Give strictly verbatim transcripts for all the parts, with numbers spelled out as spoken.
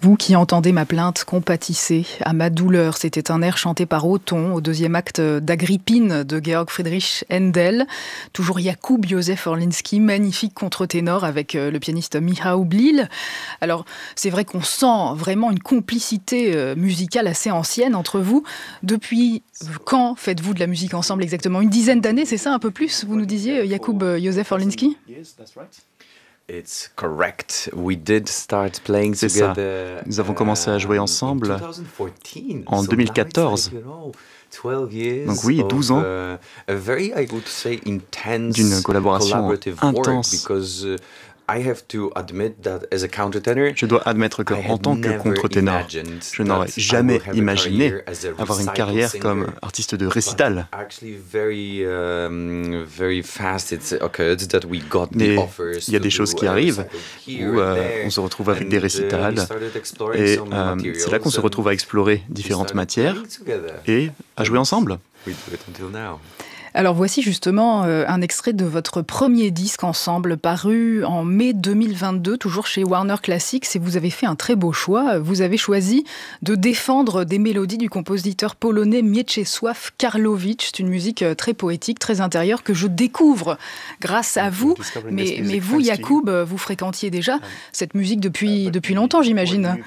Vous qui entendez ma plainte, compatissez à ma douleur. C'était un air chanté par Othon au deuxième acte d'Agrippine de Georg Friedrich Händel. Toujours Jakub Józef Orliński, magnifique contre-ténor avec le pianiste Michał Blil. Alors, c'est vrai qu'on sent vraiment une complicité musicale assez ancienne entre vous. Depuis quand faites-vous de la musique ensemble exactement? Une dizaine d'années, c'est ça, un peu plus, vous nous disiez, Jakub Józef Orliński? It's correct. We did start playing C'est ça. together. Nous avons commencé à jouer ensemble in twenty fourteen. en So deux mille now it's quatorze. like, you know, twelve years Donc oui, douze ans of, uh, a very, I would say, intense d'une collaboration collaborative intense. work because uh, I have to admit that as a countertenor, Je dois admettre I qu'en had tant que never contre-ténor, imagined je n'aurais that I jamais would have a imaginé career as a avoir une recital carrière singer. comme artiste de But récital. actually very, um, very fast it's occurred that we got Mais the offers il y a to des choses do qui a arrivent recital here où and euh, there. on se retrouve avec And, des uh, we récitals started exploring et some euh, c'est là qu'on se materials retrouve à and explorer we différentes started matières playing together. et à jouer ensemble. We do it until now. Alors voici justement euh, un extrait de votre premier disque ensemble, paru en mai deux mille vingt-deux, toujours chez Warner Classics, et vous avez fait un très beau choix. Vous avez choisi de défendre des mélodies du compositeur polonais Mieczysław Karlowicz. C'est une musique très poétique, très intérieure, que je découvre grâce à vous. Mais, mais vous, Jakub, vous fréquentiez déjà cette musique depuis, depuis longtemps, j'imagine.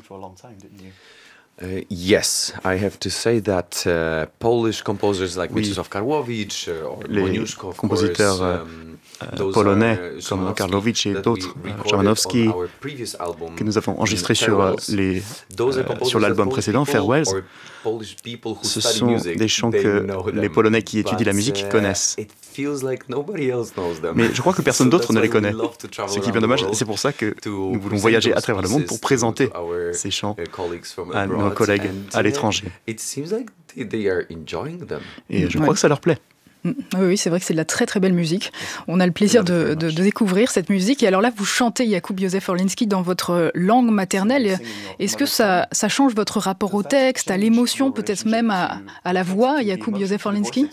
Uh, yes, I have to say that uh, Polish composers like Oui. Mieczysław Karłowicz uh, or Les Moniuszko, of compositeurs course, euh, um, euh, those polonais are, uh, comme Szymanowski Karlowicz et that d'autres, we euh, recorded Szymanowski, on our previous album, que nous avons enregistré in sur euh, Farewells. les, Those are euh, composers sur that l'album Polish précédent, people Farewells. or Polish people who Ce study sont music, des chants they que know les them. Polonais qui étudient la But, musique uh, connaissent. it feels like nobody else knows them. Mais je crois que personne So d'autre that's ne les why we connaît. love to travel Ce qui est around bien the dommage, world c'est pour ça que to nous voulons present voyager à those travers le monde pour pieces présenter to our, ces chants uh, colleagues from à nos abroad. collègues And, à uh, l'étranger. It seems like they- they are enjoying them. Et je Ouais. crois que ça leur plaît. Oui, oui, c'est vrai que c'est de la très très belle musique. On a le plaisir de, de, de découvrir cette musique. Et alors là, vous chantez Jakub Józef Orliński dans votre langue maternelle. Est-ce que ça, ça change votre rapport au texte, à l'émotion, peut-être même à, à la voix, Jakub Józef Orliński?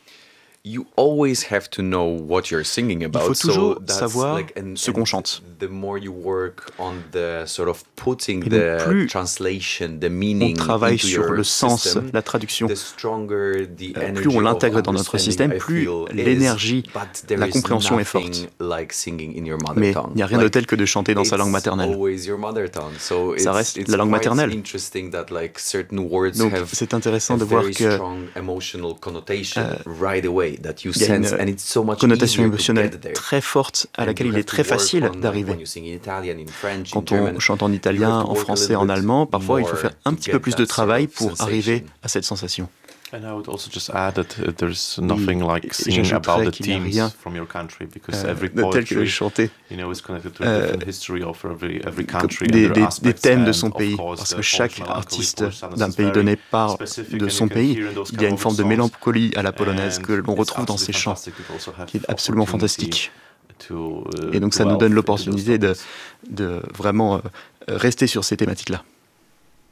You always have to know what you're singing about. Il faut toujours so that's savoir like, and, ce qu'on chante. The more you work on the sort of putting Et donc, the plus translation, the On meaning travaille into sur your le sens, system, la traduction. the stronger the Euh, energy plus on of l'intègre dans notre understanding, système, I plus feel is. l'énergie, But there la is compréhension est nothing forte. like singing in your mother Mais tongue. il n'y a rien de Like, tel que de chanter dans sa langue it's maternelle. always your mother tongue. So Ça it's- reste it's la langue quite maternelle. interesting that, like, certain words Donc have c'est intéressant a de voir very que strong emotional connotation euh, right away that you il y a une sense, and it's so much connotation easier to émotionnelle get there. très forte à And laquelle you il have est to très work facile on, like, d'arriver. when you sing in Italian, in French, in Quand German, on chante en you italien, have to en work a français, little en bit allemand, parfois il faut more faire un to petit get peu plus de that sort travail of pour sensation. arriver à cette sensation. And I would also just add that uh, there's nothing like et singing j'ajouterais about the qu'il n'y a themes rien, from your country because Euh, every de tel que poetry, chanter you know, is connected to a euh, different history of every every comme country des, and their des- des aspects. thèmes de And son of pays, course, parce the que chaque Polish melancholy, artiste Polish sadness d'un is pays very donné parle specific de and son you can pays. hear in those Il y a une kind of forme de songs. mélancolie à la polonaise And que l'on it's retrouve dans ces absolutely chants, fantastic to also have qui est the absolument opportunity fantastique. to, uh, Et donc ça nous delve donne into those l'opportunité de, topics. de vraiment euh, rester sur ces thématiques-là.